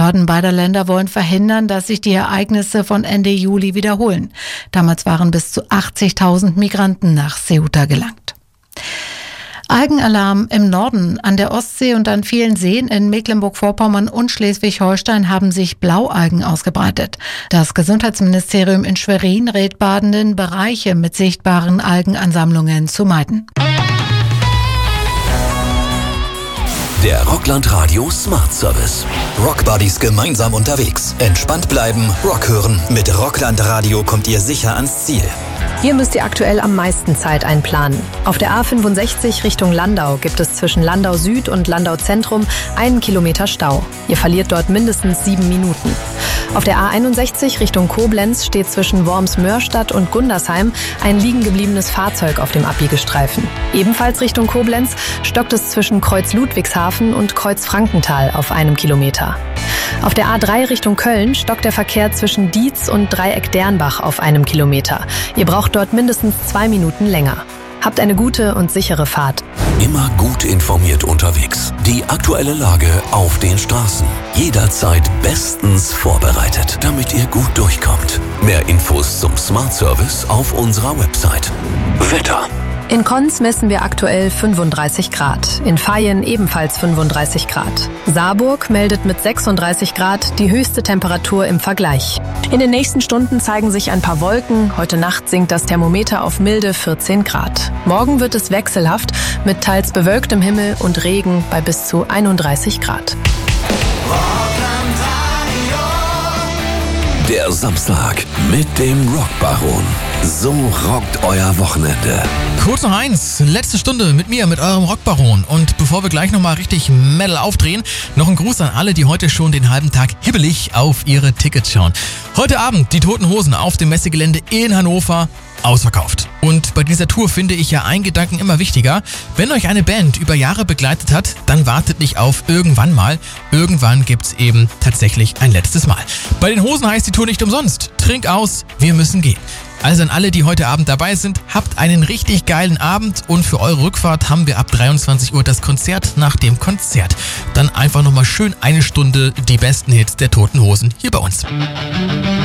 Behörden beider Länder wollen verhindern, dass sich die Ereignisse von Ende Juli wiederholen. Damals waren bis zu 80.000 Migranten nach Ceuta gelangt. Algenalarm im Norden. An der Ostsee und an vielen Seen in Mecklenburg-Vorpommern und Schleswig-Holstein haben sich Blaualgen ausgebreitet. Das Gesundheitsministerium in Schwerin rät Badenden, Bereiche mit sichtbaren Algenansammlungen zu meiden. Der Rockland Radio Smart Service. Rockbuddies gemeinsam unterwegs. Entspannt bleiben, Rock hören. Mit Rockland Radio kommt ihr sicher ans Ziel. Hier müsst ihr aktuell am meisten Zeit einplanen. Auf der A65 Richtung Landau gibt es zwischen Landau Süd und Landau Zentrum 1 Kilometer Stau. Ihr verliert dort mindestens 7 Minuten. Auf der A61 Richtung Koblenz steht zwischen Worms-Mörstadt und Gundersheim ein liegen gebliebenes Fahrzeug auf dem Abbiegestreifen. Ebenfalls Richtung Koblenz stockt es zwischen Kreuz Ludwigshafen und Kreuz Frankenthal auf 1 Kilometer. Auf der A3 Richtung Köln stockt der Verkehr zwischen Dietz und Dreieck Dernbach auf 1 Kilometer. Ihr braucht dort mindestens 2 Minuten länger. Habt eine gute und sichere Fahrt. Immer gut informiert unterwegs. Die aktuelle Lage auf den Straßen. Jederzeit bestens vorbereitet, damit ihr gut durchkommt. Mehr Infos zum Smart Service auf unserer Website. Wetter. In Konz messen wir aktuell 35 Grad, in Vaihingen ebenfalls 35 Grad. Saarburg meldet mit 36 Grad die höchste Temperatur im Vergleich. In den nächsten Stunden zeigen sich ein paar Wolken. Heute Nacht sinkt das Thermometer auf milde 14 Grad. Morgen wird es wechselhaft mit teils bewölktem Himmel und Regen bei bis zu 31 Grad. Der Samstag mit dem Rockbaron. So rockt euer Wochenende. Kurz noch eins, letzte Stunde mit mir, mit eurem Rockbaron. Und bevor wir gleich nochmal richtig Metal aufdrehen, noch ein Gruß an alle, die heute schon den halben Tag hibbelig auf ihre Tickets schauen. Heute Abend die Toten Hosen auf dem Messegelände in Hannover. Ausverkauft. Und bei dieser Tour finde ich ja einen Gedanken immer wichtiger. Wenn euch eine Band über Jahre begleitet hat, dann wartet nicht auf irgendwann mal. Irgendwann gibt's eben tatsächlich ein letztes Mal. Bei den Hosen heißt die Tour nicht umsonst. Trink aus, wir müssen gehen. Also an alle, die heute Abend dabei sind, habt einen richtig geilen Abend und für eure Rückfahrt haben wir ab 23 Uhr das Konzert nach dem Konzert. Dann einfach nochmal schön 1 Stunde die besten Hits der Toten Hosen hier bei uns.